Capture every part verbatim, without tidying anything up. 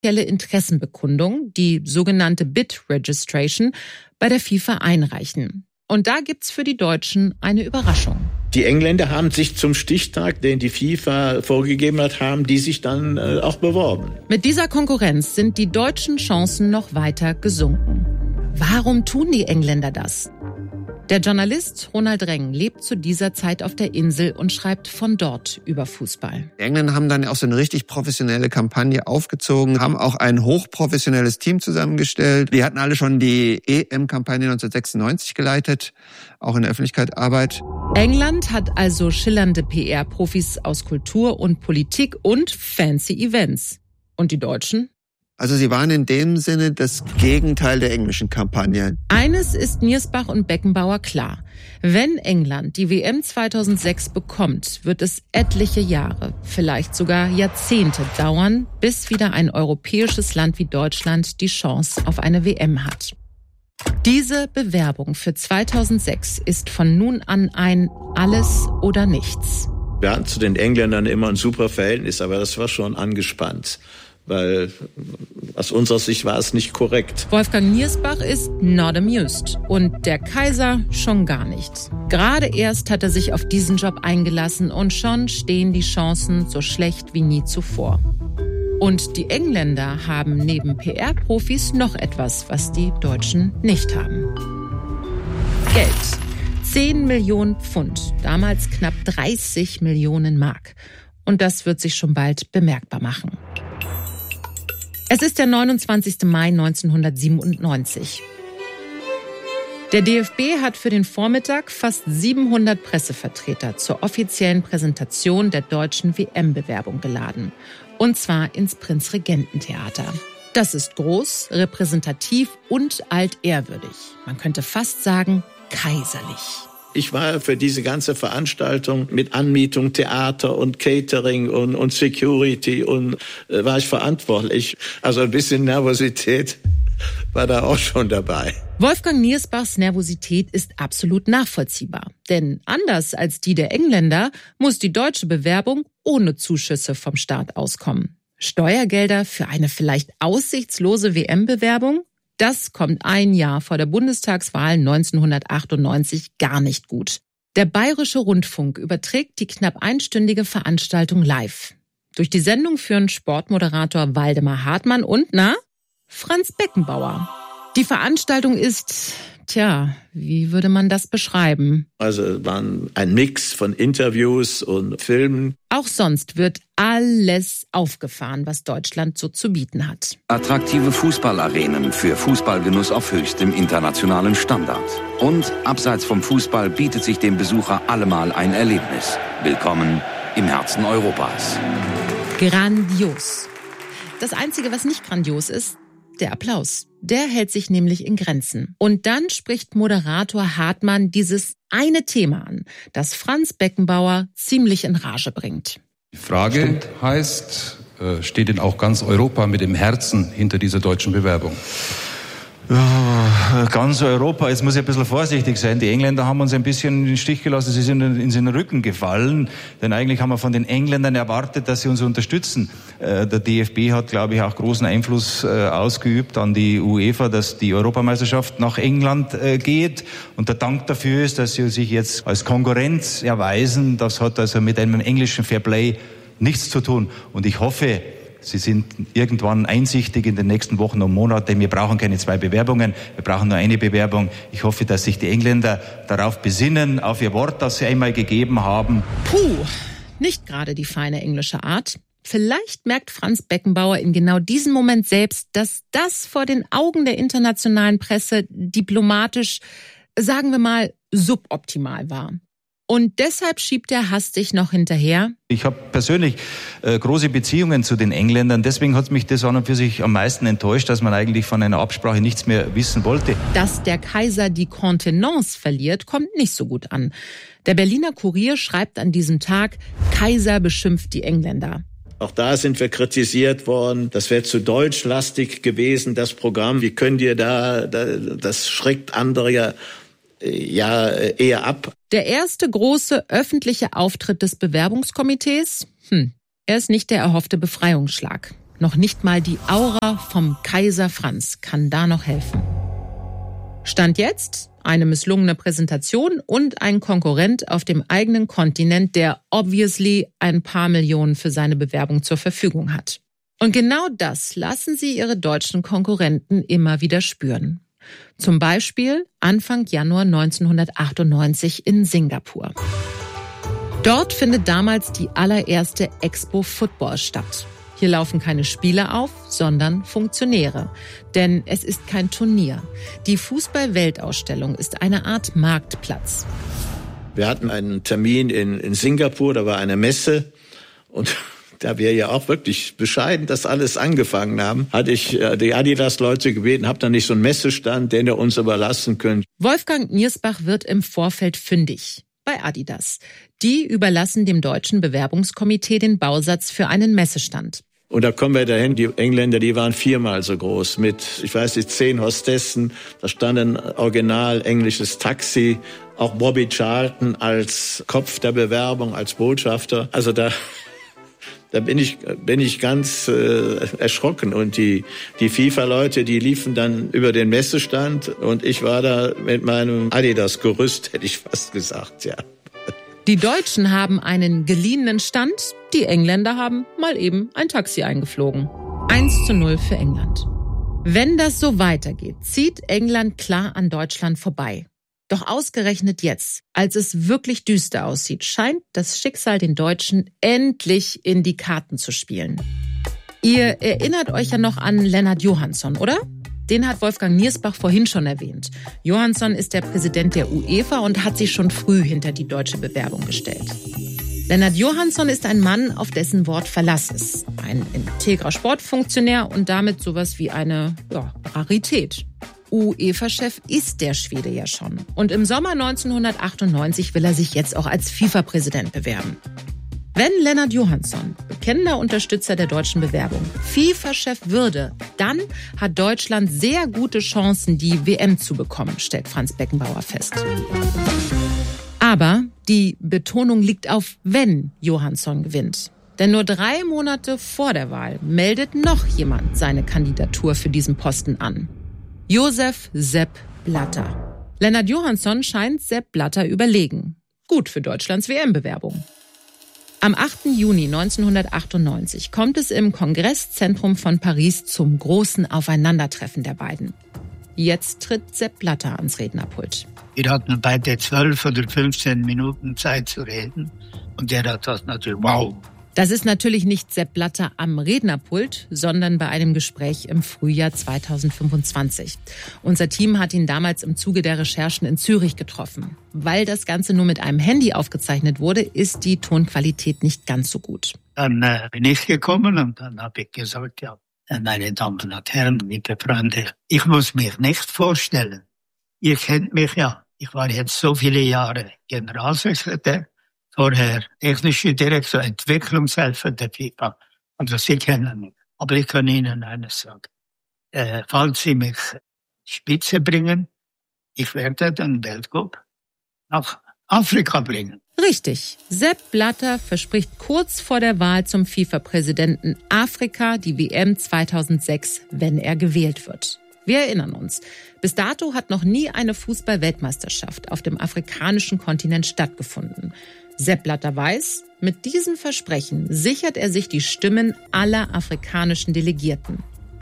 Interessenbekundung, die sogenannte Bid Registration, bei der FIFA einreichen. Und da gibt's für die Deutschen eine Überraschung. Die Engländer haben sich zum Stichtag, den die FIFA vorgegeben hat, haben die sich dann äh, auch beworben. Mit dieser Konkurrenz sind die deutschen Chancen noch weiter gesunken. Warum tun die Engländer das? Der Journalist Ronald Reng lebt zu dieser Zeit auf der Insel und schreibt von dort über Fußball. Die Engländer haben dann auch so eine richtig professionelle Kampagne aufgezogen, haben auch ein hochprofessionelles Team zusammengestellt. Die hatten alle schon die E M-Kampagne neunzehnhundertsechsundneunzig geleitet, auch in der Öffentlichkeit Arbeit. England hat also schillernde P R-Profis aus Kultur und Politik und fancy Events. Und die Deutschen? Also sie waren in dem Sinne das Gegenteil der englischen Kampagne. Eines ist Niersbach und Beckenbauer klar. Wenn England die W M zweitausendsechs bekommt, wird es etliche Jahre, vielleicht sogar Jahrzehnte dauern, bis wieder ein europäisches Land wie Deutschland die Chance auf eine W M hat. Diese Bewerbung für zweitausendsechs ist von nun an ein Alles oder Nichts. Wir hatten zu den Engländern immer ein super Verhältnis, aber das war schon angespannt. Weil aus unserer Sicht war es nicht korrekt. Wolfgang Niersbach ist not amused und der Kaiser schon gar nicht. Gerade erst hat er sich auf diesen Job eingelassen und schon stehen die Chancen so schlecht wie nie zuvor. Und die Engländer haben neben P R-Profis noch etwas, was die Deutschen nicht haben. Geld. zehn Millionen Pfund, damals knapp dreißig Millionen Mark. Und das wird sich schon bald bemerkbar machen. Es ist der neunundzwanzigster Mai neunzehnhundertsiebenundneunzig. Der D F B hat für den Vormittag fast siebenhundert Pressevertreter zur offiziellen Präsentation der deutschen W M-Bewerbung geladen. Und zwar ins Prinzregententheater. Das ist groß, repräsentativ und altehrwürdig. Man könnte fast sagen, kaiserlich. Ich war für diese ganze Veranstaltung mit Anmietung, Theater und Catering und, und Security und äh, war ich verantwortlich. Also ein bisschen Nervosität war da auch schon dabei. Wolfgang Niersbachs Nervosität ist absolut nachvollziehbar. Denn anders als die der Engländer muss die deutsche Bewerbung ohne Zuschüsse vom Staat auskommen. Steuergelder für eine vielleicht aussichtslose W M-Bewerbung? Das kommt ein Jahr vor der Bundestagswahl neunzehnhundertachtundneunzig gar nicht gut. Der Bayerische Rundfunk überträgt die knapp einstündige Veranstaltung live. Durch die Sendung führen Sportmoderator Waldemar Hartmann und, na, Franz Beckenbauer. Die Veranstaltung ist, tja, wie würde man das beschreiben? Also war ein Mix von Interviews und Filmen. Auch sonst wird alles aufgefahren, was Deutschland so zu bieten hat. Attraktive Fußballarenen für Fußballgenuss auf höchstem internationalen Standard. Und abseits vom Fußball bietet sich dem Besucher allemal ein Erlebnis. Willkommen im Herzen Europas. Grandios. Das Einzige, was nicht grandios ist, der Applaus. Der hält sich nämlich in Grenzen. Und dann spricht Moderator Hartmann dieses eine Thema an, das Franz Beckenbauer ziemlich in Rage bringt. Die Frage Stimmt. heißt, steht denn auch ganz Europa mit dem Herzen hinter dieser deutschen Bewerbung? Ja, ganz Europa, jetzt muss ich ein bisschen vorsichtig sein. Die Engländer haben uns ein bisschen in den Stich gelassen, sie sind in den Rücken gefallen. Denn eigentlich haben wir von den Engländern erwartet, dass sie uns unterstützen. Der D F B hat, glaube ich, auch großen Einfluss ausgeübt an die UEFA, dass die Europameisterschaft nach England geht. Und der Dank dafür ist, dass sie sich jetzt als Konkurrenz erweisen. Das hat also mit einem englischen Fairplay nichts zu tun. Und ich hoffe, Sie sind irgendwann einsichtig in den nächsten Wochen und Monaten. Wir brauchen keine zwei Bewerbungen, wir brauchen nur eine Bewerbung. Ich hoffe, dass sich die Engländer darauf besinnen, auf ihr Wort, das sie einmal gegeben haben. Puh, nicht gerade die feine englische Art. Vielleicht merkt Franz Beckenbauer in genau diesem Moment selbst, dass das vor den Augen der internationalen Presse diplomatisch, sagen wir mal, suboptimal war. Und deshalb schiebt er hastig noch hinterher. Ich habe persönlich äh, große Beziehungen zu den Engländern. Deswegen hat mich das an und für sich am meisten enttäuscht, dass man eigentlich von einer Absprache nichts mehr wissen wollte. Dass der Kaiser die Kontenance verliert, kommt nicht so gut an. Der Berliner Kurier schreibt an diesem Tag, Kaiser beschimpft die Engländer. Auch da sind wir kritisiert worden. Das wäre zu deutschlastig gewesen, das Programm. Wie könnt ihr da, da das schreckt andere ja ja eher ab. Der erste große öffentliche Auftritt des Bewerbungskomitees? Hm, er ist nicht der erhoffte Befreiungsschlag. Noch nicht mal die Aura vom Kaiser Franz kann da noch helfen. Stand jetzt eine misslungene Präsentation und ein Konkurrent auf dem eigenen Kontinent, der obviously ein paar Millionen für seine Bewerbung zur Verfügung hat. Und genau das lassen sie ihre deutschen Konkurrenten immer wieder spüren. Zum Beispiel Anfang Januar neunzehnhundertachtundneunzig in Singapur. Dort findet damals die allererste Expo Football statt. Hier laufen keine Spieler auf, sondern Funktionäre. Denn es ist kein Turnier. Die Fußball-Weltausstellung ist eine Art Marktplatz. Wir hatten einen Termin in, in Singapur, da war eine Messe. Und da wir ja auch wirklich bescheiden das alles angefangen haben, hatte ich die Adidas-Leute gebeten, habt ihr nicht so einen Messestand, den ihr uns überlassen könnt. Wolfgang Niersbach wird im Vorfeld fündig bei Adidas. Die überlassen dem deutschen Bewerbungskomitee den Bausatz für einen Messestand. Und da kommen wir dahin, die Engländer, die waren viermal so groß mit, ich weiß nicht, zehn Hostessen. Da stand ein original englisches Taxi, auch Bobby Charlton als Kopf der Bewerbung, als Botschafter. Also da, da bin ich, bin ich ganz äh, erschrocken. Und die, die FIFA-Leute, die liefen dann über den Messestand und ich war da mit meinem Adidas-Gerüst, hätte ich fast gesagt, ja. Die Deutschen haben einen geliehenen Stand, die Engländer haben mal eben ein Taxi eingeflogen. eins zu null für England. Wenn das so weitergeht, zieht England klar an Deutschland vorbei. Doch ausgerechnet jetzt, als es wirklich düster aussieht, scheint das Schicksal den Deutschen endlich in die Karten zu spielen. Ihr erinnert euch ja noch an Lennart Johansson, oder? Den hat Wolfgang Niersbach vorhin schon erwähnt. Johansson ist der Präsident der UEFA und hat sich schon früh hinter die deutsche Bewerbung gestellt. Lennart Johansson ist ein Mann, auf dessen Wort Verlass ist. Ein integrer Sportfunktionär und damit sowas wie eine ja, Rarität. UEFA-Chef ist der Schwede ja schon. Und im Sommer neunzehnhundertachtundneunzig will er sich jetzt auch als FIFA-Präsident bewerben. Wenn Lennart Johansson, bekennender Unterstützer der deutschen Bewerbung, FIFA-Chef würde, dann hat Deutschland sehr gute Chancen, die W M zu bekommen, stellt Franz Beckenbauer fest. Aber die Betonung liegt auf wenn Johansson gewinnt. Denn nur drei Monate vor der Wahl meldet noch jemand seine Kandidatur für diesen Posten an. Josef Sepp Blatter. Lennart Johansson scheint Sepp Blatter überlegen. Gut für Deutschlands W M-Bewerbung. Am achten Juni neunzehnhundertachtundneunzig kommt es im Kongresszentrum von Paris zum großen Aufeinandertreffen der beiden. Jetzt tritt Sepp Blatter ans Rednerpult. Wir hatten beide zwölf oder fünfzehn Minuten Zeit zu reden und der hat das natürlich, wow. Das ist natürlich nicht Sepp Blatter am Rednerpult, sondern bei einem Gespräch im Frühjahr zweitausendfünfundzwanzig. Unser Team hat ihn damals im Zuge der Recherchen in Zürich getroffen. Weil das Ganze nur mit einem Handy aufgezeichnet wurde, ist die Tonqualität nicht ganz so gut. Dann äh, bin ich gekommen und dann habe ich gesagt, ja, meine Damen und Herren, liebe Freunde, ich muss mich nicht vorstellen. Ihr kennt mich ja. Ich war jetzt so viele Jahre Generalsekretär. Vorher technischer Direktor, Entwicklungshelfer der FIFA. Also Sie kennen mich. Aber ich kann Ihnen eines sagen. Äh, falls Sie mich Spitze bringen, ich werde den Weltcup nach Afrika bringen. Richtig. Sepp Blatter verspricht kurz vor der Wahl zum FIFA-Präsidenten Afrika die W M zweitausendsechs, wenn er gewählt wird. Wir erinnern uns. Bis dato hat noch nie eine Fußball-Weltmeisterschaft auf dem afrikanischen Kontinent stattgefunden. Sepp Blatter weiß, mit diesem Versprechen sichert er sich die Stimmen aller afrikanischen Delegierten.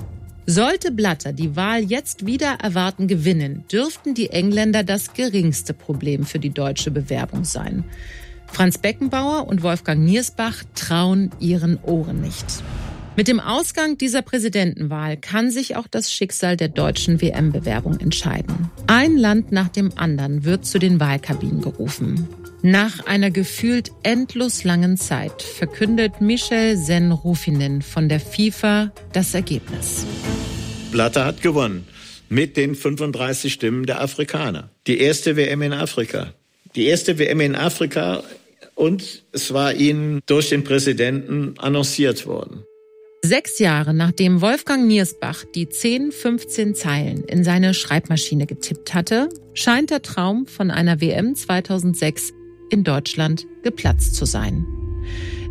Sollte Blatter die Wahl jetzt wieder erwarten gewinnen, dürften die Engländer das geringste Problem für die deutsche Bewerbung sein. Franz Beckenbauer und Wolfgang Niersbach trauen ihren Ohren nicht. Mit dem Ausgang dieser Präsidentenwahl kann sich auch das Schicksal der deutschen W M-Bewerbung entscheiden. Ein Land nach dem anderen wird zu den Wahlkabinen gerufen. Nach einer gefühlt endlos langen Zeit verkündet Michel Sen-Roufinen von der FIFA das Ergebnis. Blatter hat gewonnen mit den fünfunddreißig Stimmen der Afrikaner. Die erste W M in Afrika. Die erste W M in Afrika und es war ihnen durch den Präsidenten annonciert worden. Sechs Jahre nachdem Wolfgang Niersbach die zehn, fünfzehn Zeilen in seine Schreibmaschine getippt hatte, scheint der Traum von einer W M zweitausendsechs in Deutschland geplatzt zu sein.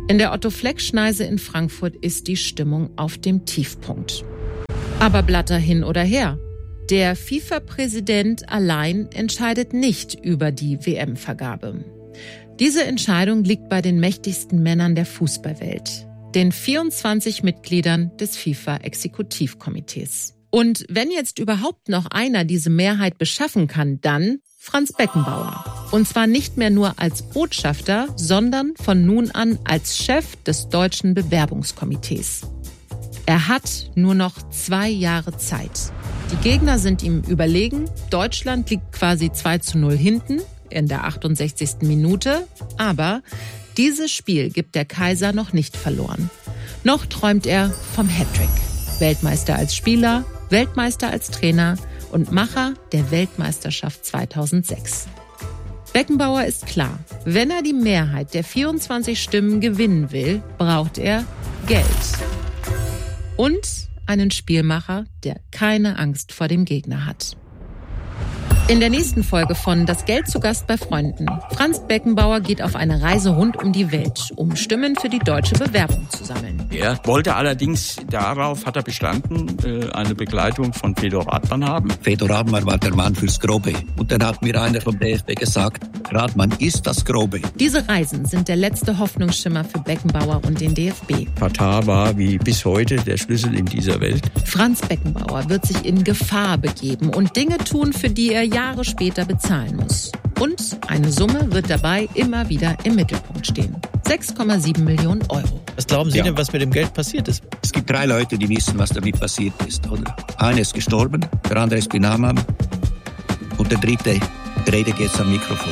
In der Otto-Fleck-Schneise in Frankfurt ist die Stimmung auf dem Tiefpunkt. Aber Blatter hin oder her. Der FIFA-Präsident allein entscheidet nicht über die W M-Vergabe. Diese Entscheidung liegt bei den mächtigsten Männern der Fußballwelt, den vierundzwanzig Mitgliedern des FIFA-Exekutivkomitees. Und wenn jetzt überhaupt noch einer diese Mehrheit beschaffen kann, dann Franz Beckenbauer. Und zwar nicht mehr nur als Botschafter, sondern von nun an als Chef des Deutschen Bewerbungskomitees. Er hat nur noch zwei Jahre Zeit. Die Gegner sind ihm überlegen. Deutschland liegt quasi zwei zu null hinten in der achtundsechzigsten Minute. Aber dieses Spiel gibt der Kaiser noch nicht verloren. Noch träumt er vom Hattrick. Weltmeister als Spieler, Weltmeister als Trainer und Macher der Weltmeisterschaft zweitausendsechs. Beckenbauer ist klar, wenn er die Mehrheit der vierundzwanzig Stimmen gewinnen will, braucht er Geld. Und einen Spielmacher, der keine Angst vor dem Gegner hat. In der nächsten Folge von Das Geld zu Gast bei Freunden. Franz Beckenbauer geht auf eine Reise rund um die Welt, um Stimmen für die deutsche Bewerbung zu sammeln. Er wollte allerdings, darauf hat er bestanden, eine Begleitung von Fedor Radmann haben. Fedor Radmann war der Mann fürs Grobe. Und dann hat mir einer vom D F B gesagt, Radmann ist das Grobe. Diese Reisen sind der letzte Hoffnungsschimmer für Beckenbauer und den D F B. Katar war wie bis heute der Schlüssel in dieser Welt. Franz Beckenbauer wird sich in Gefahr begeben und Dinge tun, für die er Jahre später bezahlen muss. Und eine Summe wird dabei immer wieder im Mittelpunkt stehen. sechs Komma sieben Millionen Euro. Was glauben Sie Ja. denn, was mit dem Geld passiert ist? Es gibt drei Leute, die wissen, was damit passiert ist. Oder? Einer ist gestorben, der andere ist Binamam und der dritte redet jetzt am Mikrofon.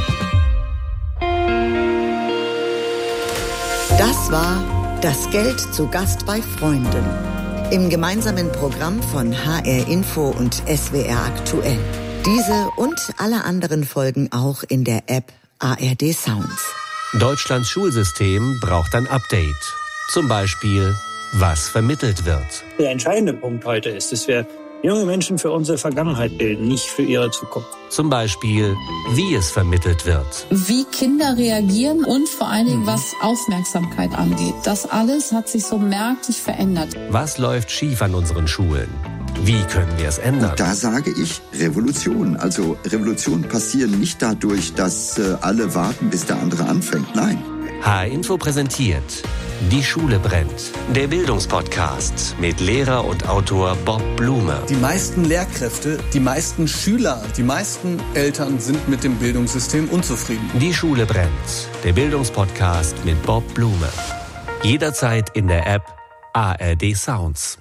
Das war Das Geld zu Gast bei Freunden. Im gemeinsamen Programm von H R Info und S W R Aktuell. Diese und alle anderen Folgen auch in der App A R D Sounds. Deutschlands Schulsystem braucht ein Update. Zum Beispiel, was vermittelt wird. Der entscheidende Punkt heute ist, dass wir junge Menschen für unsere Vergangenheit bilden, nicht für ihre Zukunft. Zum Beispiel, wie es vermittelt wird. Wie Kinder reagieren und vor allen Dingen, was Aufmerksamkeit angeht. Das alles hat sich so merklich verändert. Was läuft schief an unseren Schulen? Wie können wir es ändern? Da sage ich Revolution. Also Revolutionen passieren nicht dadurch, dass äh, alle warten, bis der andere anfängt. Nein. H R Info präsentiert Die Schule brennt. Der Bildungspodcast mit Lehrer und Autor Bob Blume. Die meisten Lehrkräfte, die meisten Schüler, die meisten Eltern sind mit dem Bildungssystem unzufrieden. Die Schule brennt. Der Bildungspodcast mit Bob Blume. Jederzeit in der App A R D Sounds.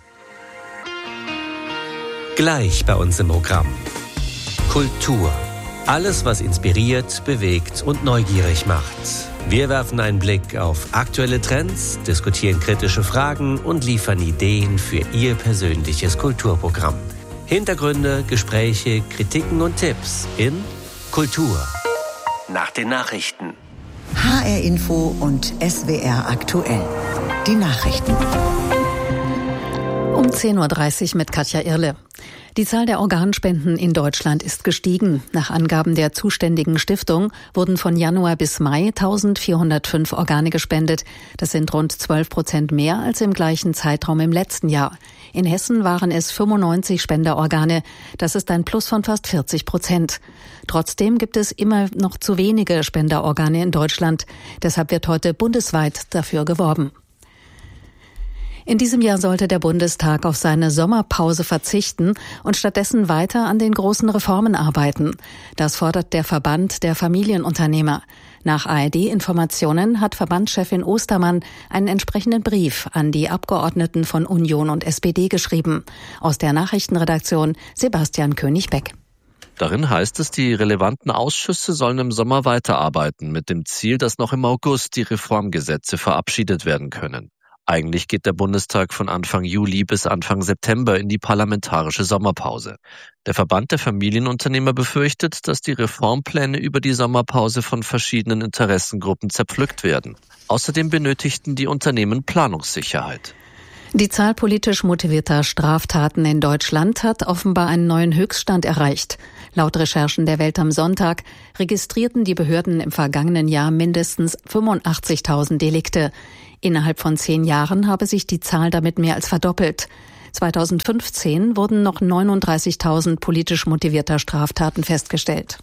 Gleich bei uns im Programm. Kultur. Alles, was inspiriert, bewegt und neugierig macht. Wir werfen einen Blick auf aktuelle Trends, diskutieren kritische Fragen und liefern Ideen für Ihr persönliches Kulturprogramm. Hintergründe, Gespräche, Kritiken und Tipps in Kultur. Nach den Nachrichten. H R Info und S W R Aktuell. Die Nachrichten. Um zehn Uhr dreißig mit Katja Irle. Die Zahl der Organspenden in Deutschland ist gestiegen. Nach Angaben der zuständigen Stiftung wurden von Januar bis Mai eintausendvierhundertfünf Organe gespendet. Das sind rund zwölf Prozent mehr als im gleichen Zeitraum im letzten Jahr. In Hessen waren es fünfundneunzig Spenderorgane. Das ist ein Plus von fast vierzig Prozent. Trotzdem gibt es immer noch zu wenige Spenderorgane in Deutschland. Deshalb wird heute bundesweit dafür geworben. In diesem Jahr sollte der Bundestag auf seine Sommerpause verzichten und stattdessen weiter an den großen Reformen arbeiten. Das fordert der Verband der Familienunternehmer. Nach A R D-Informationen hat Verbandschefin Ostermann einen entsprechenden Brief an die Abgeordneten von Union und S P D geschrieben. Aus der Nachrichtenredaktion Sebastian König-Beck. Darin heißt es, die relevanten Ausschüsse sollen im Sommer weiterarbeiten, mit dem Ziel, dass noch im August die Reformgesetze verabschiedet werden können. Eigentlich geht der Bundestag von Anfang Juli bis Anfang September in die parlamentarische Sommerpause. Der Verband der Familienunternehmer befürchtet, dass die Reformpläne über die Sommerpause von verschiedenen Interessengruppen zerpflückt werden. Außerdem benötigten die Unternehmen Planungssicherheit. Die Zahl politisch motivierter Straftaten in Deutschland hat offenbar einen neuen Höchststand erreicht. Laut Recherchen der Welt am Sonntag registrierten die Behörden im vergangenen Jahr mindestens fünfundachtzigtausend Delikte. Innerhalb von zehn Jahren habe sich die Zahl damit mehr als verdoppelt. zweitausendfünfzehn wurden noch neununddreißigtausend politisch motivierter Straftaten festgestellt.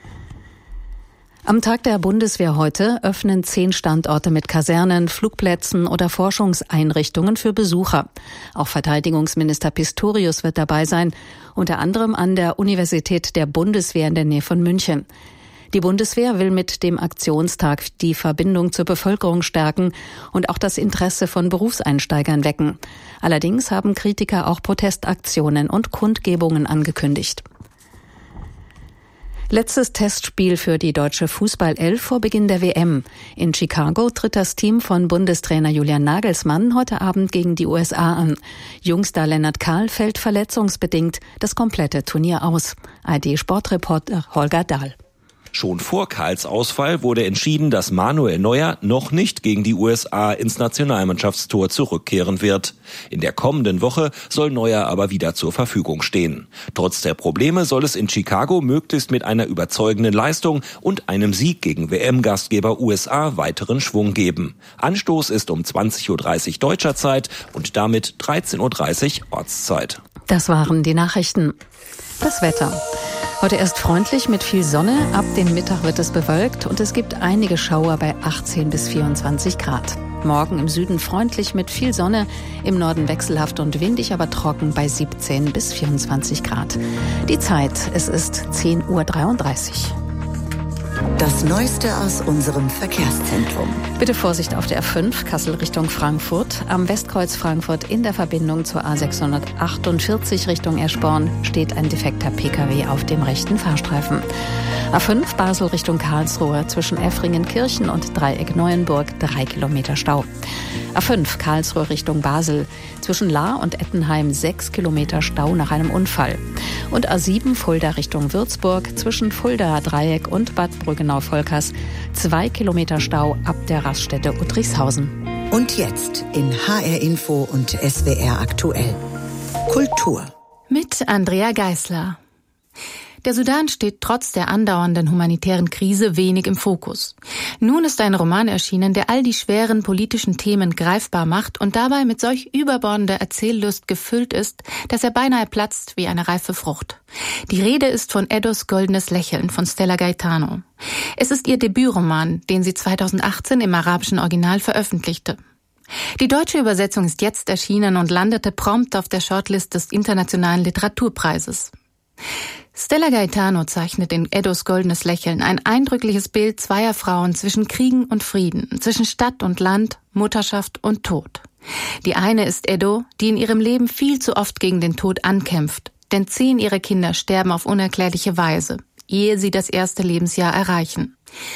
Am Tag der Bundeswehr heute öffnen zehn Standorte mit Kasernen, Flugplätzen oder Forschungseinrichtungen für Besucher. Auch Verteidigungsminister Pistorius wird dabei sein, unter anderem an der Universität der Bundeswehr in der Nähe von München. Die Bundeswehr will mit dem Aktionstag die Verbindung zur Bevölkerung stärken und auch das Interesse von Berufseinsteigern wecken. Allerdings haben Kritiker auch Protestaktionen und Kundgebungen angekündigt. Letztes Testspiel für die deutsche Fußballelf vor Beginn der W M. In Chicago tritt das Team von Bundestrainer Julian Nagelsmann heute Abend gegen die U S A an. Jungstar Lennart Kahl fällt verletzungsbedingt das komplette Turnier aus. A R D-Sportreporter Holger Dahl. Schon vor Kahls Ausfall wurde entschieden, dass Manuel Neuer noch nicht gegen die U S A ins Nationalmannschaftstor zurückkehren wird. In der kommenden Woche soll Neuer aber wieder zur Verfügung stehen. Trotz der Probleme soll es in Chicago möglichst mit einer überzeugenden Leistung und einem Sieg gegen W M-Gastgeber U S A weiteren Schwung geben. Anstoß ist um zwanzig Uhr dreißig deutscher Zeit und damit dreizehn Uhr dreißig Ortszeit. Das waren die Nachrichten. Das Wetter. Heute erst freundlich mit viel Sonne, ab dem Mittag wird es bewölkt und es gibt einige Schauer bei achtzehn bis vierundzwanzig Grad. Morgen im Süden freundlich mit viel Sonne, im Norden wechselhaft und windig, aber trocken bei siebzehn bis vierundzwanzig Grad. Die Zeit, es ist zehn Uhr dreiunddreißig. Das Neueste aus unserem Verkehrszentrum. Bitte Vorsicht auf der A fünf, Kassel Richtung Frankfurt. Am Westkreuz Frankfurt in der Verbindung zur A sechshundertachtundvierzig Richtung Eschborn steht ein defekter Pkw auf dem rechten Fahrstreifen. A fünf, Basel Richtung Karlsruhe zwischen Effringen-Kirchen und Dreieck Neuenburg, drei Kilometer Stau. A fünf, Karlsruhe Richtung Basel zwischen Lahr und Ettenheim, sechs Kilometer Stau nach einem Unfall. Und A sieben, Fulda Richtung Würzburg zwischen Fulda Dreieck und Bad Brüggenau-Volkers, zwei Kilometer Stau ab der Raststätte Uttrichshausen. Und jetzt in H R Info und S W R aktuell. Kultur. Mit Andrea Geisler. Der Sudan steht trotz der andauernden humanitären Krise wenig im Fokus. Nun ist ein Roman erschienen, der all die schweren politischen Themen greifbar macht und dabei mit solch überbordender Erzähllust gefüllt ist, dass er beinahe platzt wie eine reife Frucht. Die Rede ist von Edos goldenes Lächeln von Stella Gaetano. Es ist ihr Debütroman, den sie zweitausendachtzehn im arabischen Original veröffentlichte. Die deutsche Übersetzung ist jetzt erschienen und landete prompt auf der Shortlist des Internationalen Literaturpreises. Stella Gaetano zeichnet in Edos goldenes Lächeln ein eindrückliches Bild zweier Frauen zwischen Kriegen und Frieden, zwischen Stadt und Land, Mutterschaft und Tod. Die eine ist Edo, die in ihrem Leben viel zu oft gegen den Tod ankämpft, denn zehn ihrer Kinder sterben auf unerklärliche Weise, ehe sie das erste Lebensjahr erreichen.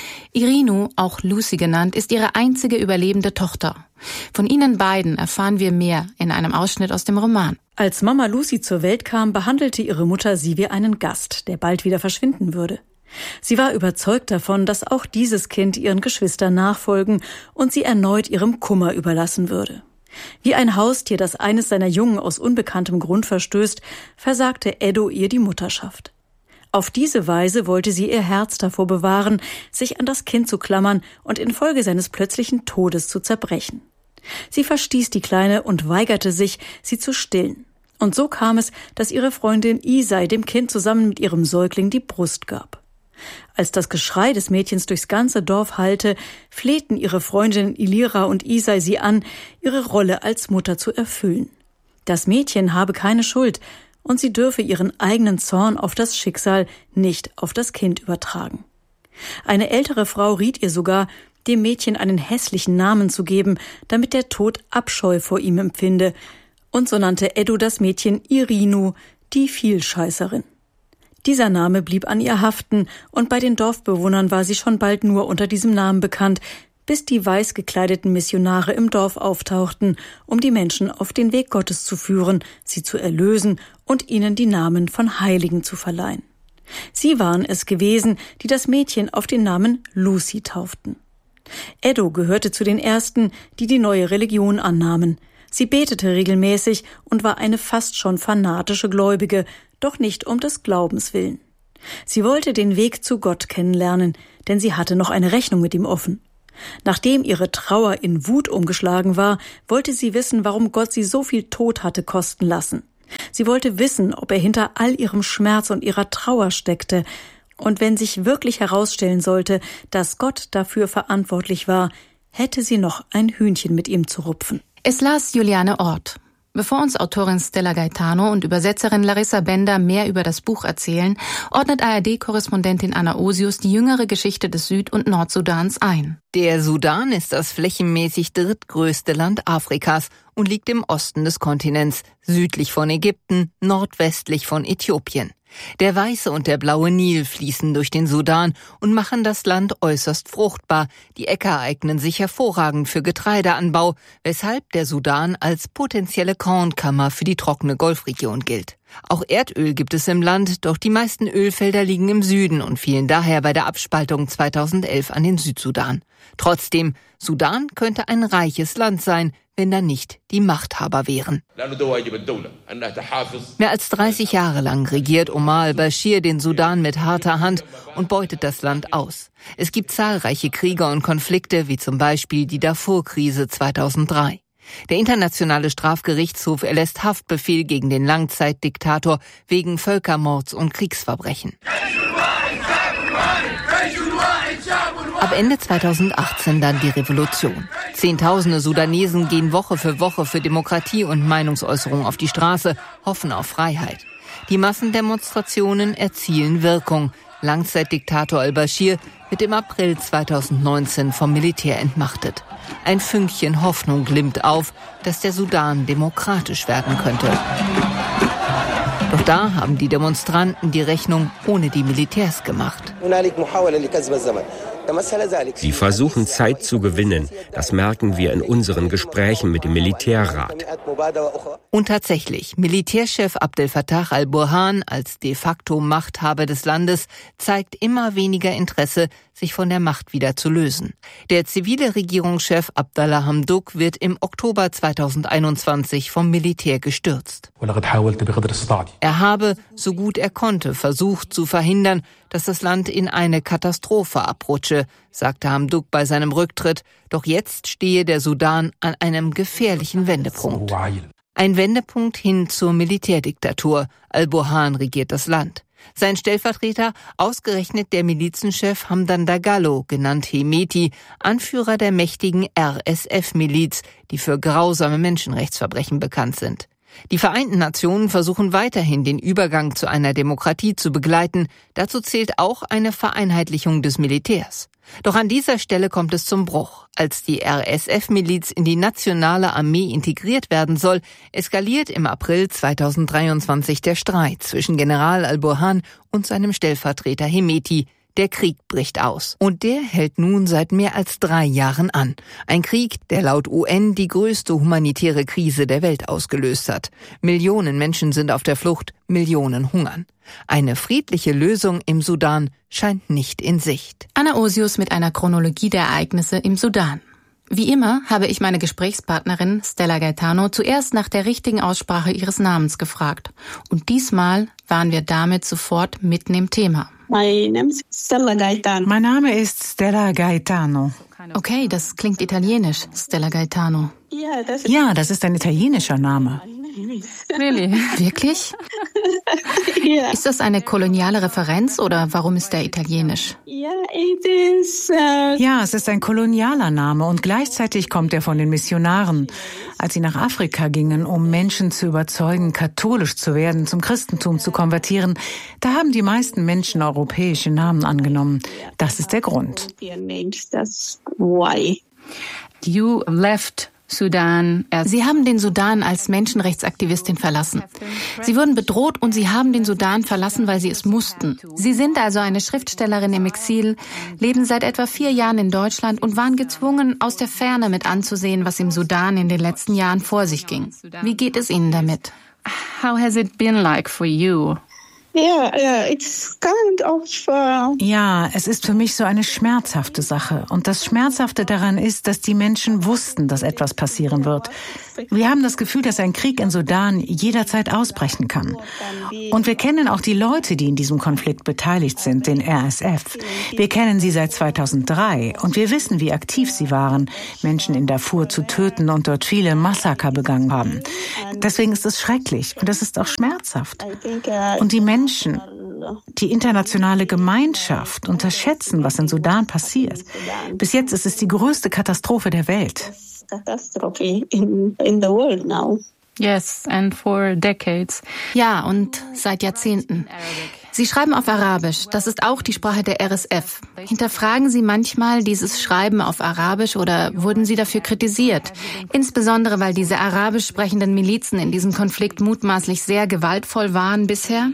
Irinu, auch Lucy genannt, ist ihre einzige überlebende Tochter. Von ihnen beiden erfahren wir mehr in einem Ausschnitt aus dem Roman. Als Mama Lucy zur Welt kam, behandelte ihre Mutter sie wie einen Gast, der bald wieder verschwinden würde. Sie war überzeugt davon, dass auch dieses Kind ihren Geschwistern nachfolgen und sie erneut ihrem Kummer überlassen würde. Wie ein Haustier, das eines seiner Jungen aus unbekanntem Grund verstößt, versagte Edo ihr die Mutterschaft. Auf diese Weise wollte sie ihr Herz davor bewahren, sich an das Kind zu klammern und infolge seines plötzlichen Todes zu zerbrechen. Sie verstieß die Kleine und weigerte sich, sie zu stillen. Und so kam es, dass ihre Freundin Isai dem Kind zusammen mit ihrem Säugling die Brust gab. Als das Geschrei des Mädchens durchs ganze Dorf hallte, flehten ihre Freundinnen Ilira und Isai sie an, ihre Rolle als Mutter zu erfüllen. Das Mädchen habe keine Schuld und sie dürfe ihren eigenen Zorn auf das Schicksal nicht auf das Kind übertragen. Eine ältere Frau riet ihr sogar, dem Mädchen einen hässlichen Namen zu geben, damit der Tod Abscheu vor ihm empfinde, und so nannte Edo das Mädchen Irinu, die Vielscheißerin. Dieser Name blieb an ihr haften, und bei den Dorfbewohnern war sie schon bald nur unter diesem Namen bekannt, bis die weiß gekleideten Missionare im Dorf auftauchten, um die Menschen auf den Weg Gottes zu führen, sie zu erlösen und ihnen die Namen von Heiligen zu verleihen. Sie waren es gewesen, die das Mädchen auf den Namen Lucy tauften. Edo gehörte zu den Ersten, die die neue Religion annahmen. Sie betete regelmäßig und war eine fast schon fanatische Gläubige, doch nicht um des Glaubens willen. Sie wollte den Weg zu Gott kennenlernen, denn sie hatte noch eine Rechnung mit ihm offen. Nachdem ihre Trauer in Wut umgeschlagen war, wollte sie wissen, warum Gott sie so viel Tod hatte kosten lassen. Sie wollte wissen, ob er hinter all ihrem Schmerz und ihrer Trauer steckte. Und wenn sich wirklich herausstellen sollte, dass Gott dafür verantwortlich war, hätte sie noch ein Hühnchen mit ihm zu rupfen. Es las Juliane Ort. Bevor uns Autorin Stella Gaetano und Übersetzerin Larissa Bender mehr über das Buch erzählen, ordnet A R D-Korrespondentin Anna Osius die jüngere Geschichte des Süd- und Nordsudans ein. Der Sudan ist das flächenmäßig drittgrößte Land Afrikas und liegt im Osten des Kontinents, südlich von Ägypten, nordwestlich von Äthiopien. Der weiße und der blaue Nil fließen durch den Sudan und machen das Land äußerst fruchtbar. Die Äcker eignen sich hervorragend für Getreideanbau, weshalb der Sudan als potenzielle Kornkammer für die trockene Golfregion gilt. Auch Erdöl gibt es im Land, doch die meisten Ölfelder liegen im Süden und fielen daher bei der Abspaltung zweitausendelf an den Südsudan. Trotzdem, Sudan könnte ein reiches Land sein, wenn da nicht die Machthaber wären. Mehr als dreißig Jahre lang regiert Omar al-Bashir den Sudan mit harter Hand und beutet das Land aus. Es gibt zahlreiche Kriege und Konflikte, wie zum Beispiel die Darfur-Krise zweitausenddrei. Der Internationale Strafgerichtshof erlässt Haftbefehl gegen den Langzeitdiktator wegen Völkermords und Kriegsverbrechen. Ab Ende zweitausendachtzehn dann die Revolution. Zehntausende Sudanesen gehen Woche für Woche für Demokratie und Meinungsäußerung auf die Straße, hoffen auf Freiheit. Die Massendemonstrationen erzielen Wirkung. Langzeitdiktator al-Bashir wird im April zweitausendneunzehn vom Militär entmachtet. Ein Fünkchen Hoffnung glimmt auf, dass der Sudan demokratisch werden könnte. Doch da haben die Demonstranten die Rechnung ohne die Militärs gemacht. Sie versuchen Zeit zu gewinnen. Das merken wir in unseren Gesprächen mit dem Militärrat. Und tatsächlich, Militärchef Abdel Fattah al-Burhan als de facto Machthaber des Landes zeigt immer weniger Interesse, sich von der Macht wieder zu lösen. Der zivile Regierungschef Abdallah Hamdok wird im Oktober zweitausendeinundzwanzig vom Militär gestürzt. Er habe, so gut er konnte, versucht zu verhindern, dass das Land in eine Katastrophe abrutsche, sagte Hamdok bei seinem Rücktritt. Doch jetzt stehe der Sudan an einem gefährlichen Wendepunkt. Ein Wendepunkt hin zur Militärdiktatur. Al-Burhan regiert das Land. Sein Stellvertreter, ausgerechnet der Milizenchef Hamdan Dagalo, genannt Hemeti, Anführer der mächtigen R S F-Miliz, die für grausame Menschenrechtsverbrechen bekannt sind. Die Vereinten Nationen versuchen weiterhin, den Übergang zu einer Demokratie zu begleiten. Dazu zählt auch eine Vereinheitlichung des Militärs. Doch an dieser Stelle kommt es zum Bruch. Als die R S F-Miliz in die nationale Armee integriert werden soll, eskaliert im April zweitausenddreiundzwanzig der Streit zwischen General al-Burhan und seinem Stellvertreter Hemeti. Der Krieg bricht aus. Und der hält nun seit mehr als drei Jahren an. Ein Krieg, der laut U N die größte humanitäre Krise der Welt ausgelöst hat. Millionen Menschen sind auf der Flucht, Millionen hungern. Eine friedliche Lösung im Sudan scheint nicht in Sicht. Anna Osius mit einer Chronologie der Ereignisse im Sudan. Wie immer habe ich meine Gesprächspartnerin Stella Gaetano zuerst nach der richtigen Aussprache ihres Namens gefragt. Und diesmal waren wir damit sofort mitten im Thema. Mein Name ist Stella Gaetano. Okay, das klingt italienisch, Stella Gaetano. Ja, das ist ein italienischer Name. Really? Wirklich? Ist das eine koloniale Referenz oder warum ist der italienisch? Ja, es ist ein kolonialer Name und gleichzeitig kommt er von den Missionaren. Als sie nach Afrika gingen, um Menschen zu überzeugen, katholisch zu werden, zum Christentum zu konvertieren, da haben die meisten Menschen europäische Namen angenommen. Das ist der Grund. You left Sudan. Sie haben den Sudan als Menschenrechtsaktivistin verlassen. Sie wurden bedroht und Sie haben den Sudan verlassen, weil Sie es mussten. Sie sind also eine Schriftstellerin im Exil, leben seit etwa vier Jahren in Deutschland und waren gezwungen, aus der Ferne mit anzusehen, was im Sudan in den letzten Jahren vor sich ging. Wie geht es Ihnen damit? How has it been like for you? Yeah, yeah, it's kind of, uh... Ja, es ist für mich so eine schmerzhafte Sache. Und das Schmerzhafte daran ist, dass die Menschen wussten, dass etwas passieren wird. Wir haben das Gefühl, dass ein Krieg in Sudan jederzeit ausbrechen kann. Und wir kennen auch die Leute, die in diesem Konflikt beteiligt sind, den R S F. Wir kennen sie seit zweitausenddrei und wir wissen, wie aktiv sie waren, Menschen in Darfur zu töten und dort viele Massaker begangen haben. Deswegen ist es schrecklich und es ist auch schmerzhaft. Und die Menschen, die internationale Gemeinschaft unterschätzen, was in Sudan passiert. Bis jetzt ist es die größte Katastrophe der Welt. Yes, and for decades. Ja, und seit Jahrzehnten. Sie schreiben auf Arabisch. Das ist auch die Sprache der R S F. Hinterfragen Sie manchmal dieses Schreiben auf Arabisch oder wurden Sie dafür kritisiert? Insbesondere, weil diese arabisch sprechenden Milizen in diesem Konflikt mutmaßlich sehr gewaltvoll waren bisher?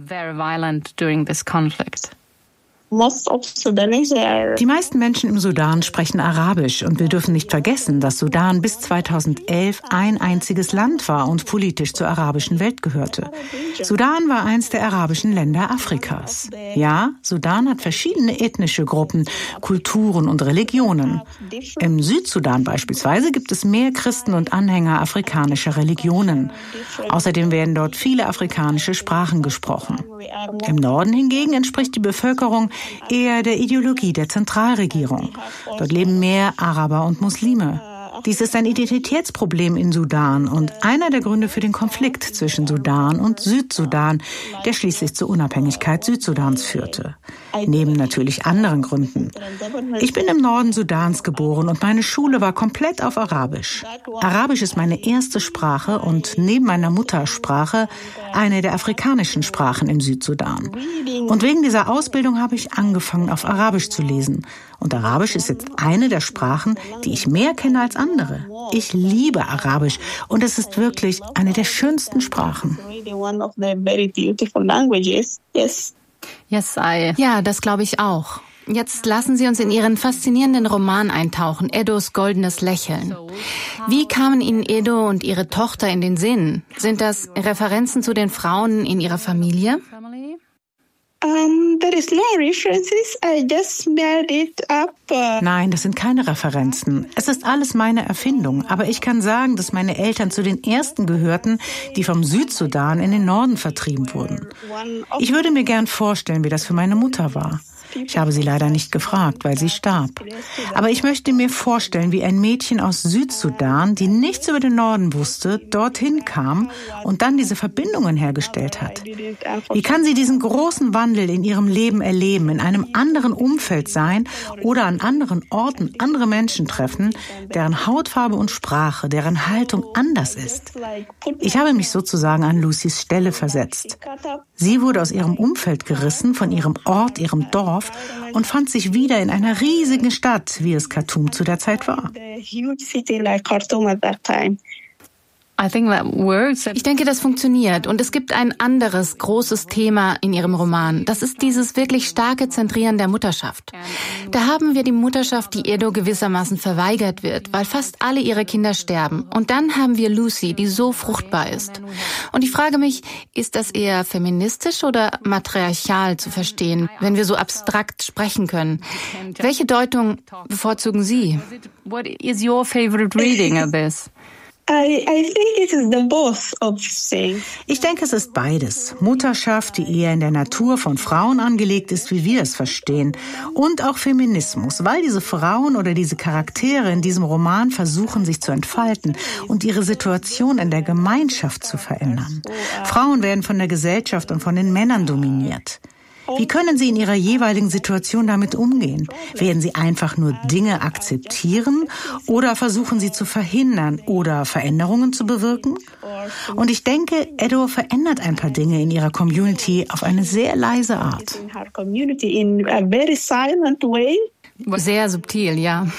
Die meisten Menschen im Sudan sprechen Arabisch und wir dürfen nicht vergessen, dass Sudan bis zweitausendelf ein einziges Land war und politisch zur arabischen Welt gehörte. Sudan war eins der arabischen Länder Afrikas. Ja, Sudan hat verschiedene ethnische Gruppen, Kulturen und Religionen. Im Südsudan beispielsweise gibt es mehr Christen und Anhänger afrikanischer Religionen. Außerdem werden dort viele afrikanische Sprachen gesprochen. Im Norden hingegen entspricht die Bevölkerung eher der Ideologie der Zentralregierung. Dort leben mehr Araber und Muslime. Dies ist ein Identitätsproblem in Sudan und einer der Gründe für den Konflikt zwischen Sudan und Südsudan, der schließlich zur Unabhängigkeit Südsudans führte. Neben natürlich anderen Gründen. Ich bin im Norden Sudans geboren und meine Schule war komplett auf Arabisch. Arabisch ist meine erste Sprache und neben meiner Muttersprache eine der afrikanischen Sprachen im Südsudan. Und wegen dieser Ausbildung habe ich angefangen, auf Arabisch zu lesen. Und Arabisch ist jetzt eine der Sprachen, die ich mehr kenne als andere. Ich liebe Arabisch und es ist wirklich eine der schönsten Sprachen. Yes, I. Ja, das glaube ich auch. Jetzt lassen Sie uns in Ihren faszinierenden Roman eintauchen, Edos goldenes Lächeln. Wie kamen Ihnen Edo und Ihre Tochter in den Sinn? Sind das Referenzen zu den Frauen in Ihrer Familie? Um, there is no references. I just made it up. Nein, das sind keine Referenzen. Es ist alles meine Erfindung. Aber ich kann sagen, dass meine Eltern zu den ersten gehörten, die vom Südsudan in den Norden vertrieben wurden. Ich würde mir gern vorstellen, wie das für meine Mutter war. Ich habe sie leider nicht gefragt, weil sie starb. Aber ich möchte mir vorstellen, wie ein Mädchen aus Südsudan, die nichts über den Norden wusste, dorthin kam und dann diese Verbindungen hergestellt hat. Wie kann sie diesen großen Wandel in ihrem Leben erleben, in einem anderen Umfeld sein oder an anderen Orten andere Menschen treffen, deren Hautfarbe und Sprache, deren Haltung anders ist? Ich habe mich sozusagen an Lucys Stelle versetzt. Sie wurde aus ihrem Umfeld gerissen, von ihrem Ort, ihrem Dorf, und fand sich wieder in einer riesigen Stadt, wie es Khartoum zu der Zeit war. Ich denke, das funktioniert. Und es gibt ein anderes großes Thema in Ihrem Roman. Das ist dieses wirklich starke Zentrieren der Mutterschaft. Da haben wir die Mutterschaft, die Edo gewissermaßen verweigert wird, weil fast alle ihre Kinder sterben. Und dann haben wir Lucy, die so fruchtbar ist. Und ich frage mich, ist das eher feministisch oder matriarchal zu verstehen, wenn wir so abstrakt sprechen können? Welche Deutung bevorzugen Sie? What is your favorite reading of this? Ich denke, es ist beides. Mutterschaft, die eher in der Natur von Frauen angelegt ist, wie wir es verstehen. Und auch Feminismus, weil diese Frauen oder diese Charaktere in diesem Roman versuchen, sich zu entfalten und ihre Situation in der Gemeinschaft zu verändern. Frauen werden von der Gesellschaft und von den Männern dominiert. Wie können Sie in Ihrer jeweiligen Situation damit umgehen? Werden Sie einfach nur Dinge akzeptieren oder versuchen Sie zu verhindern oder Veränderungen zu bewirken? Und ich denke, Edo verändert ein paar Dinge in ihrer Community auf eine sehr leise Art. Sehr subtil, ja.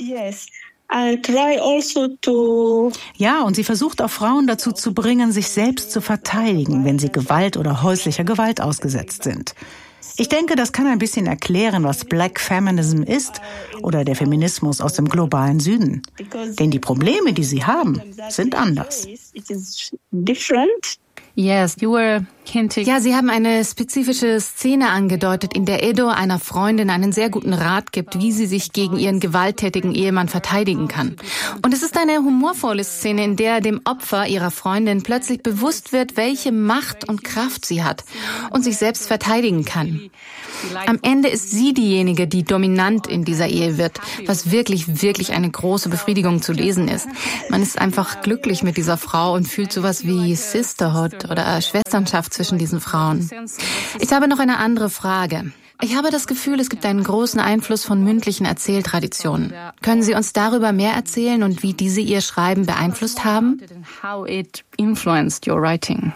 Ja, und sie versucht auch Frauen dazu zu bringen, sich selbst zu verteidigen, wenn sie Gewalt oder häuslicher Gewalt ausgesetzt sind. Ich denke, das kann ein bisschen erklären, was Black Feminism ist oder der Feminismus aus dem globalen Süden. Denn die Probleme, die sie haben, sind anders. Yes, you were Ja, Sie haben eine spezifische Szene angedeutet, in der Edo einer Freundin einen sehr guten Rat gibt, wie sie sich gegen ihren gewalttätigen Ehemann verteidigen kann. Und es ist eine humorvolle Szene, in der dem Opfer ihrer Freundin plötzlich bewusst wird, welche Macht und Kraft sie hat und sich selbst verteidigen kann. Am Ende ist sie diejenige, die dominant in dieser Ehe wird, was wirklich, wirklich eine große Befriedigung zu lesen ist. Man ist einfach glücklich mit dieser Frau und fühlt sowas wie Sisterhood oder Schwesternschaft zwischen diesen Frauen. Ich habe noch eine andere Frage. Ich habe das Gefühl, es gibt einen großen Einfluss von mündlichen Erzähltraditionen. Können Sie uns darüber mehr erzählen und wie diese Ihr Schreiben beeinflusst haben? How it influenced your writing?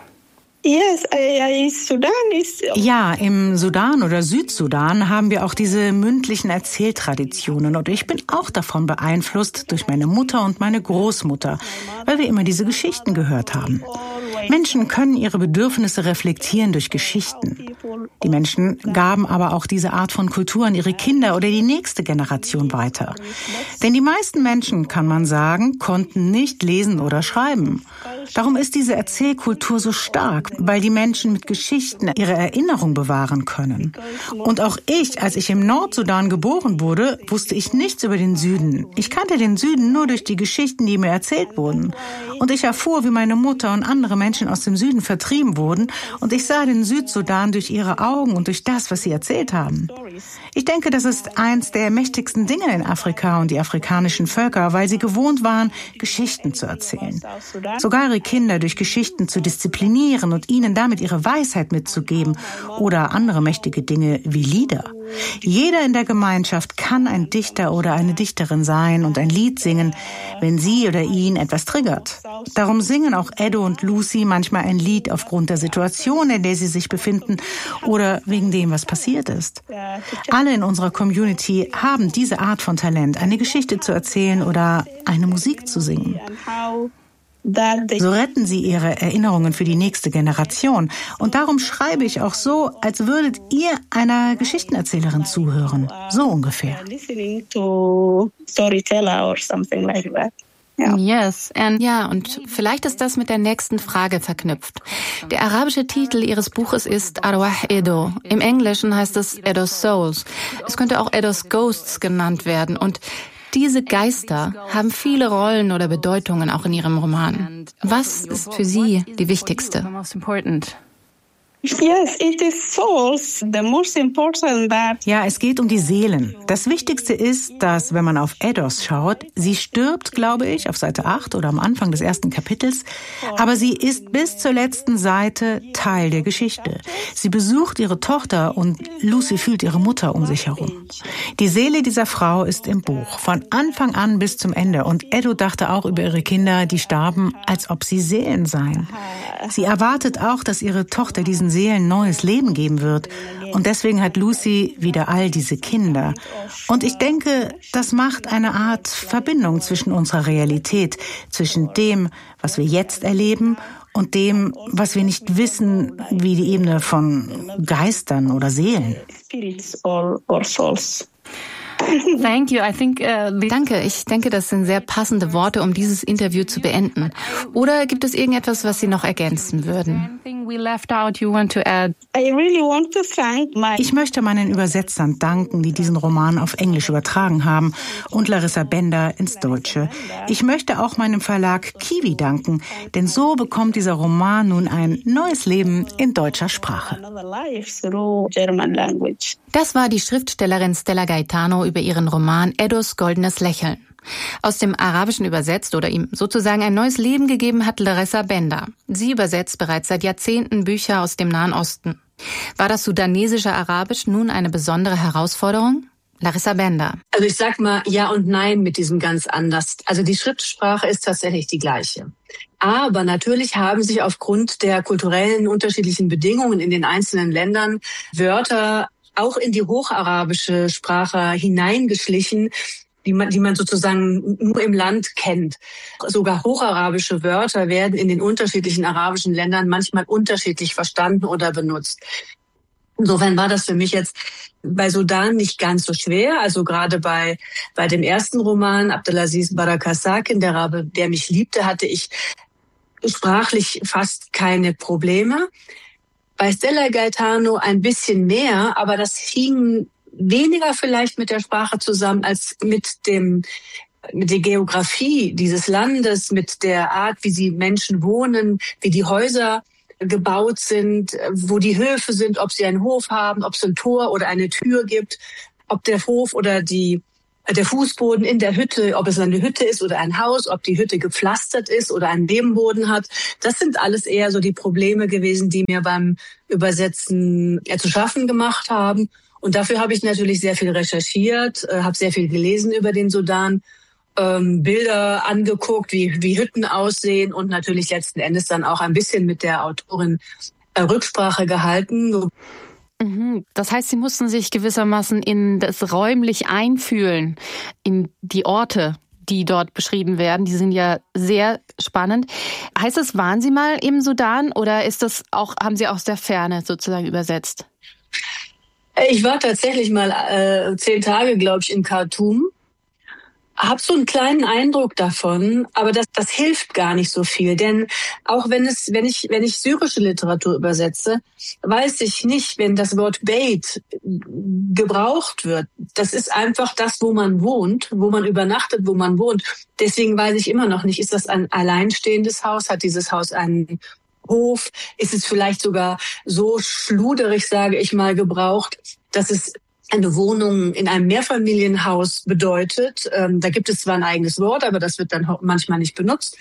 Ja, im Sudan oder Südsudan haben wir auch diese mündlichen Erzähltraditionen und ich bin auch davon beeinflusst durch meine Mutter und meine Großmutter, weil wir immer diese Geschichten gehört haben. Menschen können ihre Bedürfnisse reflektieren durch Geschichten. Die Menschen gaben aber auch diese Art von Kultur an ihre Kinder oder die nächste Generation weiter. Denn die meisten Menschen, kann man sagen, konnten nicht lesen oder schreiben. Darum ist diese Erzählkultur so stark, weil die Menschen mit Geschichten ihre Erinnerung bewahren können. Und auch ich, als ich im Nordsudan geboren wurde, wusste ich nichts über den Süden. Ich kannte den Süden nur durch die Geschichten, die mir erzählt wurden. Und ich erfuhr, wie meine Mutter und andere Menschen aus dem Süden vertrieben wurden. Und ich sah den Südsudan durch ihre Augen und durch das, was sie erzählt haben. Ich denke, das ist eins der mächtigsten Dinge in Afrika und die afrikanischen Völker, weil sie gewohnt waren, Geschichten zu erzählen. Sogar ihre Kinder durch Geschichten zu disziplinieren und ihnen damit ihre Weisheit mitzugeben oder andere mächtige Dinge wie Lieder. Jeder in der Gemeinschaft kann ein Dichter oder eine Dichterin sein und ein Lied singen, wenn sie oder ihn etwas triggert. Darum singen auch Edo und Lucy manchmal ein Lied aufgrund der Situation, in der sie sich befinden oder wegen dem, was passiert ist. Alle in unserer Community haben diese Art von Talent, eine Geschichte zu erzählen oder eine Musik zu singen. So retten sie ihre Erinnerungen für die nächste Generation. Und darum schreibe ich auch so, als würdet ihr einer Geschichtenerzählerin zuhören. So ungefähr. Ja. Yes, and ja, und vielleicht ist das mit der nächsten Frage verknüpft. Der arabische Titel Ihres Buches ist Arwah Edo. Im Englischen heißt es Edo's Souls. Es könnte auch Edo's Ghosts genannt werden. Und diese Geister haben viele Rollen oder Bedeutungen auch in Ihrem Roman. Was ist für Sie die wichtigste? Ja, es geht um die Seelen. Das Wichtigste ist, dass, wenn man auf Edos schaut, sie stirbt, glaube ich, auf Seite acht oder am Anfang des ersten Kapitels, aber sie ist bis zur letzten Seite Teil der Geschichte. Sie besucht ihre Tochter und Lucy fühlt ihre Mutter um sich herum. Die Seele dieser Frau ist im Buch, von Anfang an bis zum Ende. Und Edo dachte auch über ihre Kinder, die starben, als ob sie Seelen seien. Sie erwartet auch, dass ihre Tochter diesen Seelen neues Leben geben wird. Und deswegen hat Lucy wieder all diese Kinder. Und ich denke, das macht eine Art Verbindung zwischen unserer Realität, zwischen dem, was wir jetzt erleben, und dem, was wir nicht wissen, wie die Ebene von Geistern oder Seelen. Thank you. I think, uh, Danke. Ich denke, das sind sehr passende Worte, um dieses Interview zu beenden. Oder gibt es irgendetwas, was Sie noch ergänzen würden? Ich möchte meinen Übersetzern danken, die diesen Roman auf Englisch übertragen haben, und Larissa Bender ins Deutsche. Ich möchte auch meinem Verlag Kiwi danken, denn so bekommt dieser Roman nun ein neues Leben in deutscher Sprache. Das war die Schriftstellerin Stella Gaetano über ihren Roman Edos goldenes Lächeln. Aus dem Arabischen übersetzt oder ihm sozusagen ein neues Leben gegeben hat Larissa Bender. Sie übersetzt bereits seit Jahrzehnten Bücher aus dem Nahen Osten. War das sudanesische Arabisch nun eine besondere Herausforderung? Larissa Bender. Also ich sag mal ja und nein mit diesem ganz anders. Also die Schriftsprache ist tatsächlich die gleiche. Aber natürlich haben sich aufgrund der kulturellen unterschiedlichen Bedingungen in den einzelnen Ländern Wörter auch in die hocharabische Sprache hineingeschlichen, die man, die man sozusagen nur im Land kennt. Sogar hocharabische Wörter werden in den unterschiedlichen arabischen Ländern manchmal unterschiedlich verstanden oder benutzt. Insofern war das für mich jetzt bei Sudan nicht ganz so schwer. Also gerade bei bei dem ersten Roman, Abdelaziz Barakasakin, der Rabe, der mich liebte, hatte ich sprachlich fast keine Probleme. Bei Stella Gaetano ein bisschen mehr, aber das hing weniger vielleicht mit der Sprache zusammen als mit dem mit der Geografie dieses Landes, mit der Art, wie sie Menschen wohnen, wie die Häuser gebaut sind, wo die Höfe sind, ob sie einen Hof haben, ob es ein Tor oder eine Tür gibt, ob der Hof oder die der Fußboden in der Hütte, ob es eine Hütte ist oder ein Haus, ob die Hütte gepflastert ist oder einen Nebenboden hat. Das sind alles eher so die Probleme gewesen, die mir beim Übersetzen ja, zu schaffen gemacht haben. Und dafür habe ich natürlich sehr viel recherchiert, äh, habe sehr viel gelesen über den Sudan, ähm, Bilder angeguckt, wie, wie Hütten aussehen und natürlich letzten Endes dann auch ein bisschen mit der Autorin äh, Rücksprache gehalten. Das heißt, Sie mussten sich gewissermaßen in das räumlich einfühlen, in die Orte, die dort beschrieben werden. Die sind ja sehr spannend. Heißt das, waren Sie mal im Sudan oder ist das auch, haben Sie aus der Ferne sozusagen übersetzt? Ich war tatsächlich mal äh, zehn Tage, glaube ich, in Khartoum. Hab so einen kleinen Eindruck davon, aber das, das hilft gar nicht so viel, denn auch wenn es, wenn ich, wenn ich syrische Literatur übersetze, weiß ich nicht, wenn das Wort Beit gebraucht wird. Das ist einfach das, wo man wohnt, wo man übernachtet, wo man wohnt. Deswegen weiß ich immer noch nicht, ist das ein alleinstehendes Haus? Hat dieses Haus einen Hof? Ist es vielleicht sogar so schluderig, sage ich mal, gebraucht, dass es eine Wohnung in einem Mehrfamilienhaus bedeutet. Ähm, da gibt es zwar ein eigenes Wort, aber das wird dann manchmal nicht benutzt.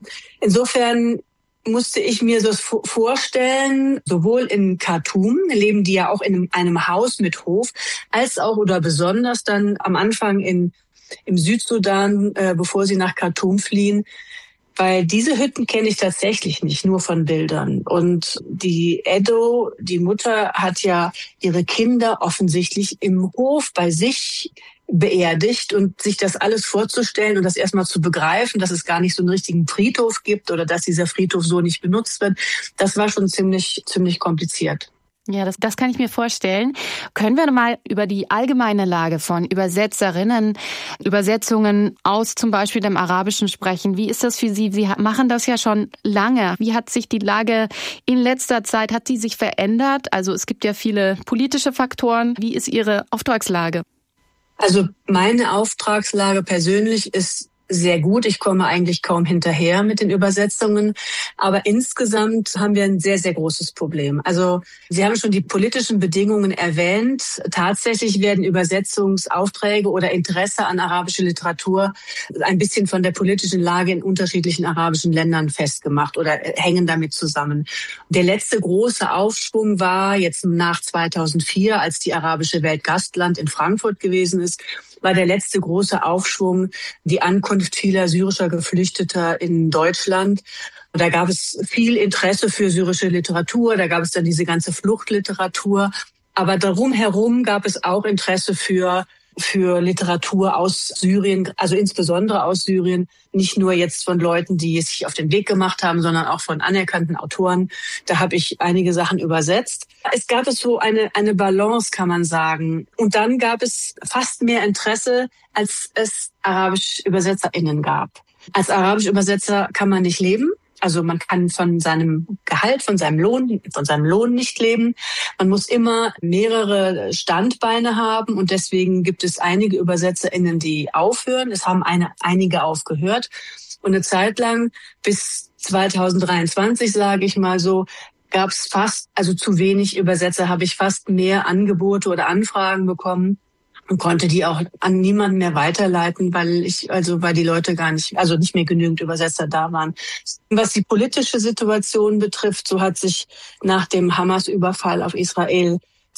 Insofern musste ich mir das vorstellen, sowohl in Khartoum leben die ja auch in einem Haus mit Hof, als auch oder besonders dann am Anfang in, im Südsudan, äh, bevor sie nach Khartoum fliehen. Weil diese Hütten kenne ich tatsächlich nicht, nur von Bildern. Und die Edo, die Mutter, hat ja ihre Kinder offensichtlich im Hof bei sich beerdigt und sich das alles vorzustellen und das erstmal zu begreifen, dass es gar nicht so einen richtigen Friedhof gibt oder dass dieser Friedhof so nicht benutzt wird, das war schon ziemlich, ziemlich kompliziert. Ja, das, das kann ich mir vorstellen. Können wir mal über die allgemeine Lage von Übersetzerinnen, Übersetzungen aus zum Beispiel dem Arabischen sprechen? Wie ist das für Sie? Sie machen das ja schon lange. Wie hat sich die Lage in letzter Zeit, hat die sich verändert? Also es gibt ja viele politische Faktoren. Wie ist Ihre Auftragslage? Also meine Auftragslage persönlich ist sehr gut. Ich komme eigentlich kaum hinterher mit den Übersetzungen. Aber insgesamt haben wir ein sehr, sehr großes Problem. Also Sie haben schon die politischen Bedingungen erwähnt. Tatsächlich werden Übersetzungsaufträge oder Interesse an arabischer Literatur ein bisschen von der politischen Lage in unterschiedlichen arabischen Ländern festgemacht oder hängen damit zusammen. Der letzte große Aufschwung war jetzt nach zweitausendvier, als die arabische Welt Gastland in Frankfurt gewesen ist, war der letzte große Aufschwung die Ankunft vieler syrischer Geflüchteter in Deutschland. Und da gab es viel Interesse für syrische Literatur, da gab es dann diese ganze Fluchtliteratur. Aber darum herum gab es auch Interesse für für Literatur aus Syrien, also insbesondere aus Syrien, nicht nur jetzt von Leuten, die es sich auf den Weg gemacht haben, sondern auch von anerkannten Autoren. Da habe ich einige Sachen übersetzt. Es gab es so eine eine Balance, kann man sagen. Und dann gab es fast mehr Interesse, als es arabisch ÜbersetzerInnen gab. Als arabisch Übersetzer kann man nicht leben. Also man kann von seinem Gehalt, von seinem Lohn, von seinem Lohn nicht leben. Man muss immer mehrere Standbeine haben und deswegen gibt es einige ÜbersetzerInnen, die aufhören. Es haben eine, einige aufgehört. Und eine Zeit lang, bis zweitausenddreiundzwanzig, sage ich mal so, gab es fast, also zu wenig Übersetzer, habe ich fast mehr Angebote oder Anfragen bekommen. Und konnte die auch an niemanden mehr weiterleiten, weil ich, also weil die Leute gar nicht, also nicht mehr genügend Übersetzer da waren. Was die politische Situation betrifft, so hat sich nach dem Hamas-Überfall auf Israel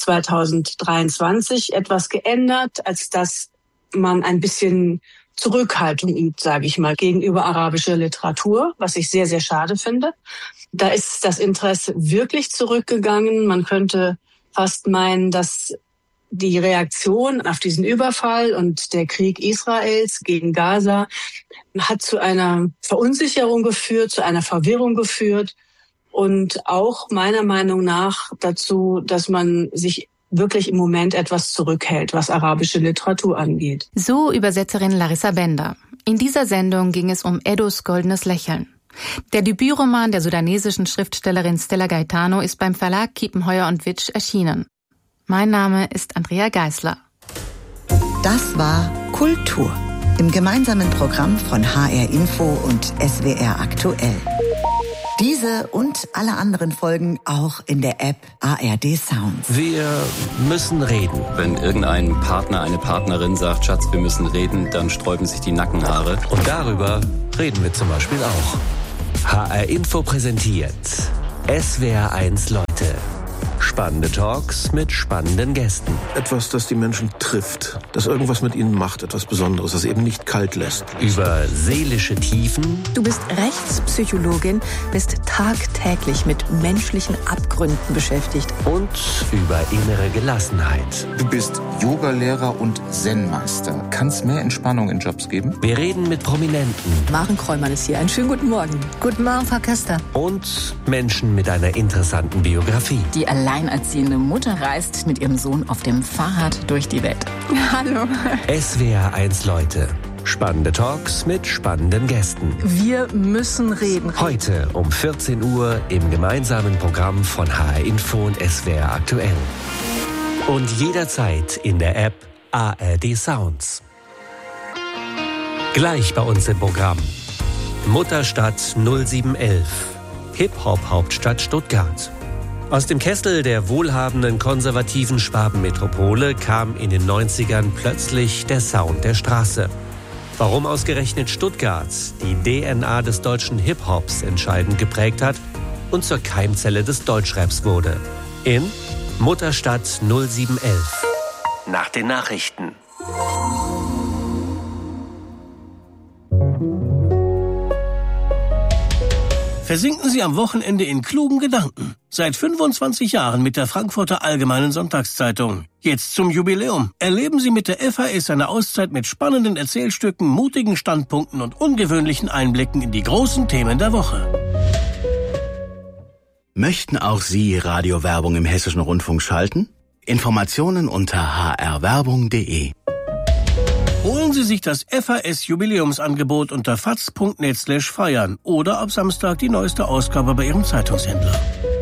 zweitausenddreiundzwanzig etwas geändert, als dass man ein bisschen Zurückhaltung übt, sage ich mal, gegenüber arabischer Literatur, was ich sehr, sehr schade finde. Da ist das Interesse wirklich zurückgegangen. Man könnte fast meinen, dass die Reaktion auf diesen Überfall und der Krieg Israels gegen Gaza hat zu einer Verunsicherung geführt, zu einer Verwirrung geführt und auch meiner Meinung nach dazu, dass man sich wirklich im Moment etwas zurückhält, was arabische Literatur angeht. So Übersetzerin Larissa Bender. In dieser Sendung ging es um Edos goldenes Lächeln. Der Debütroman der sudanesischen Schriftstellerin Stella Gaetano ist beim Verlag Kiepenheuer und Witsch erschienen. Mein Name ist Andrea Geisler. Das war Kultur im gemeinsamen Programm von H R Info und S W R Aktuell. Diese und alle anderen Folgen auch in der App A R D Sounds. Wir müssen reden. Wenn irgendein Partner, eine Partnerin sagt, Schatz, wir müssen reden, dann sträuben sich die Nackenhaare. Und darüber reden wir zum Beispiel auch. H R Info präsentiert S W R eins Leute. Spannende Talks mit spannenden Gästen. Etwas, das die Menschen trifft, das irgendwas mit ihnen macht, etwas Besonderes, das eben nicht kalt lässt. Über seelische Tiefen. Du bist Rechtspsychologin, bist tagtäglich mit menschlichen Abgründen beschäftigt. Und über innere Gelassenheit. Du bist Yogalehrer und Zen-Meister. Kann es mehr Entspannung in Jobs geben? Wir reden mit Prominenten. Maren Kräumann ist hier. Einen schönen guten Morgen. Guten Morgen, Frau Köster. Und Menschen mit einer interessanten Biografie. Die alleinerziehende Mutter reist mit ihrem Sohn auf dem Fahrrad durch die Welt. Hallo. S W R eins Leute. Spannende Talks mit spannenden Gästen. Wir müssen reden. Heute um vierzehn Uhr im gemeinsamen Programm von H R Info und S W R Aktuell. Und jederzeit in der App A R D Sounds. Gleich bei uns im Programm. Mutterstadt null sieben elf. Hip-Hop-Hauptstadt Stuttgart. Aus dem Kessel der wohlhabenden konservativen Schwabenmetropole kam in den neunzigern plötzlich der Sound der Straße. Warum ausgerechnet Stuttgart die D N A des deutschen Hip-Hops entscheidend geprägt hat und zur Keimzelle des Deutschraps wurde. In Mutterstadt null sieben elf. Nach den Nachrichten. Versinken Sie am Wochenende in klugen Gedanken. Seit fünfundzwanzig Jahren mit der Frankfurter Allgemeinen Sonntagszeitung. Jetzt zum Jubiläum. Erleben Sie mit der F A S eine Auszeit mit spannenden Erzählstücken, mutigen Standpunkten und ungewöhnlichen Einblicken in die großen Themen der Woche. Möchten auch Sie Radiowerbung im Hessischen Rundfunk schalten? Informationen unter h r werbung punkt de. Holen Sie sich das F A S-Jubiläumsangebot unter faz punkt net slash feiern oder ab Samstag die neueste Ausgabe bei Ihrem Zeitungshändler.